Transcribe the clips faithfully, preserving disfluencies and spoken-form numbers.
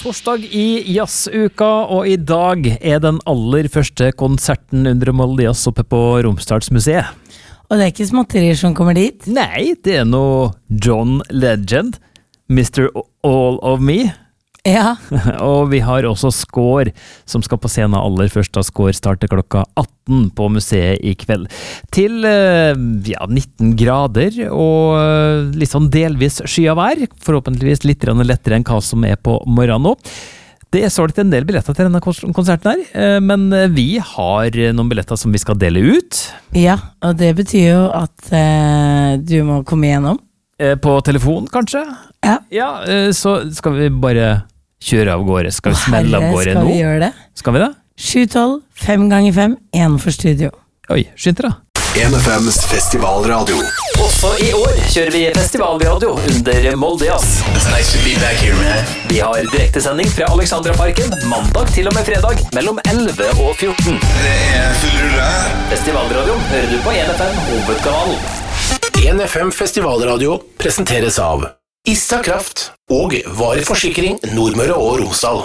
torsdag i jazzuka, og i dag er den aller første konserten under Molde Jazz oppe på Romsdalsmuseet. Og det er ikke småtterier som kommer dit? Nei, det er noe John Legend, mister All of Me. Ja. Og vi har også Skår, som skal på scenen aller først, da Skår starter klokka atten på museet i kveld. Til ja, nitten grader og litt sånn delvis sky av vær, forhåpentligvis litt lettere enn hva som er på morgenen nå. Det er solgt en del billetter til denne konserten her, men vi har noen billetter som vi skal dele ut. Ja, og det betyr jo at eh, du må komme igjennom. På telefon, kanskje? Ja. Ja, så skal vi bare kjøre av gårde. Skal vi smelle av gårde nå? Skal vi gjøre det? Skal vi det? sju tolv, fem ganger fem, en for studio. Oi, skynd dere. N F M's festivalradio. Også i år kjører vi festivalradio under Molde Jazz. It's nice to be back here, man. Vi har direktesending fra Alexandraparken mandag til og med fredag mellom elleve og fjorten. Det er full rulle. Festivalradio hører du på N F M hovedkanalen. N F M Festivalradio presenteres av Ista Kraft og Vari Forsikring Nordmøre og Romsdal.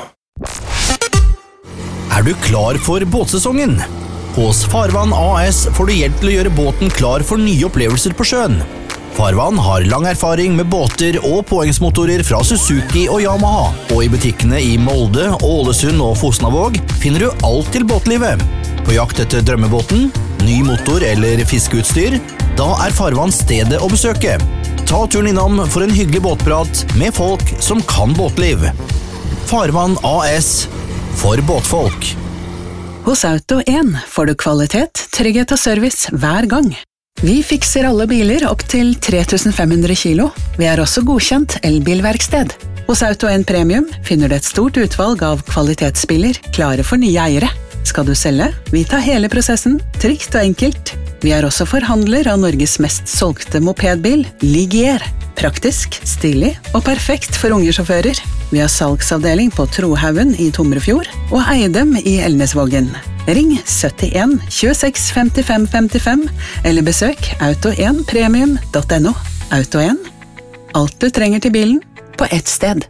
Er du klar for båtsesongen? Hos Farvann A S får du hjelp til å gjøre båten klar for nye opplevelser på sjøen. Farvann har lang erfaring med båter og påhengsmotorer fra Suzuki og Yamaha, og i butikkene i Molde, Ålesund og Fosnavåg finner du alt til båtlivet. På jakt etter drømmebåten, ny motor eller fiskeutstyr, da er Farvann stedet å besøke. Ta turen innom for en hyggelig båtprat med folk som kan båtliv. Farvann A S for båtfolk. Hos Auto en får du kvalitet, trygghet og service hver gang. Vi fikser alle biler opp til tre tusen fem hundre kilo. Vi er også godkjent elbilverksted. Hos Auto en Premium finner du et stort utvalg av kvalitetsbiler klare for nye eiere. Skal du selge? Vi tar hele prosessen, trygt og enkelt. Vi er også forhandler av Norges mest solgte mopedbil, Ligier. Praktisk, stilig og perfekt for unge sjåfører. Vi har salgsavdeling på Trohaugen i Tomrefjord og Eidem i Elnesvågen. Ring syttien tjueseks femtifem femtifem eller besøk auto en premium punktum no. Auto en. Alt du trenger til bilen på ett sted.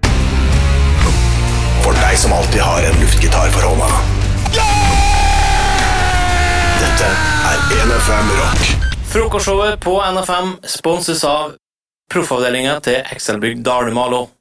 For deg som alltid har en luftgitar for hånda. Dette er N F M Rock. Frokostshowet på N F M sponses av proffavdelingen til Excelbygg Dalemalo.